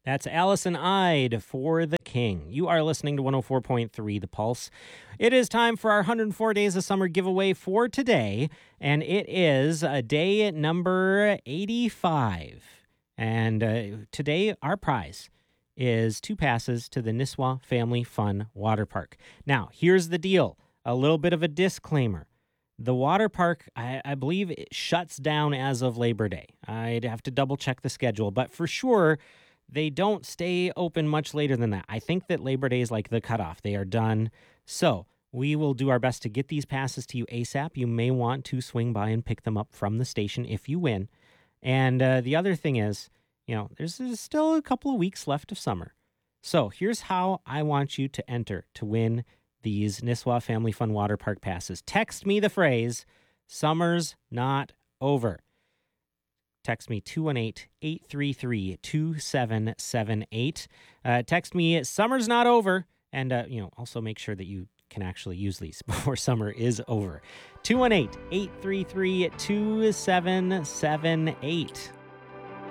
That's Allison Ide for The King. You are listening to 104.3 The Pulse. It is time for our 104 Days of Summer giveaway for today, and it is day number 85. And today, our prize is 2 passes to the Nisswa Family Fun Water Park. Now, here's the deal. A little bit of a disclaimer. The water park, I believe, it shuts down as of Labor Day. I'd have to double check the schedule, but for sure, they don't stay open much later than that. I think that Labor Day is like the cutoff. They are done. So we will do our best to get these passes to you ASAP. You may want to swing by and pick them up from the station if you win. And the other thing is, there's still a couple of weeks left of summer. So here's how I want you to enter to win these Nisswa Family Fun Water Park passes. Text me the phrase, "Summer's not over." Text me 218-833-2778. Text me "Summer's not over," and also make sure that you can actually use these before summer is over. 218-833-2778.